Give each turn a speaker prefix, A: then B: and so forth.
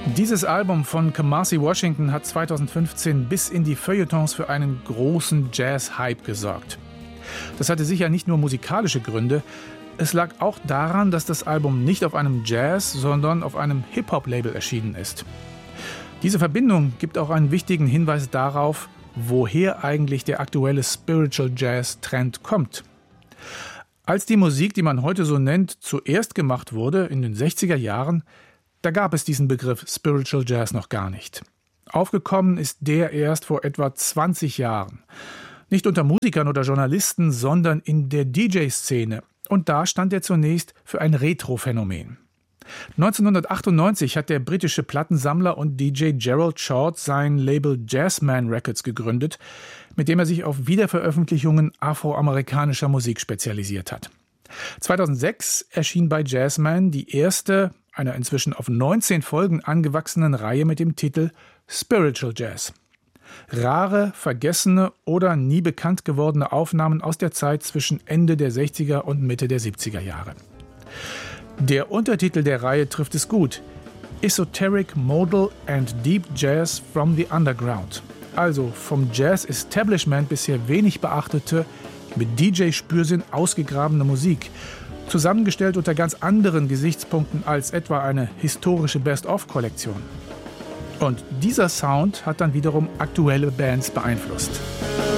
A: Dieses Album von Kamasi Washington hat 2015 bis in die Feuilletons für einen großen Jazz-Hype gesorgt. Das hatte sicher nicht nur musikalische Gründe, es lag auch daran, dass das Album nicht auf einem Jazz, sondern auf einem Hip-Hop-Label erschienen ist. Diese Verbindung gibt auch einen wichtigen Hinweis darauf, woher eigentlich der aktuelle Spiritual Jazz-Trend kommt. Als die Musik, die man heute so nennt, zuerst gemacht wurde, in den 60er Jahren, da gab es diesen Begriff Spiritual Jazz noch gar nicht. Aufgekommen ist der erst vor etwa 20 Jahren. Nicht unter Musikern oder Journalisten, sondern in der DJ-Szene. Und da stand er zunächst für ein Retro-Phänomen. 1998 hat der britische Plattensammler und DJ Gerald Short sein Label Jazzman Records gegründet, mit dem er sich auf Wiederveröffentlichungen afroamerikanischer Musik spezialisiert hat. 2006 erschien bei Jazzman die erste, einer inzwischen auf 19 Folgen angewachsenen Reihe mit dem Titel Spiritual Jazz. Rare, vergessene oder nie bekannt gewordene Aufnahmen aus der Zeit zwischen Ende der 60er und Mitte der 70er Jahre. Der Untertitel der Reihe trifft es gut: Esoteric, Modal and Deep Jazz from the Underground. Also vom Jazz-Establishment bisher wenig beachtete, mit DJ-Spürsinn ausgegrabene Musik, zusammengestellt unter ganz anderen Gesichtspunkten als etwa eine historische Best-of-Kollektion. Und dieser Sound hat dann wiederum aktuelle Bands beeinflusst.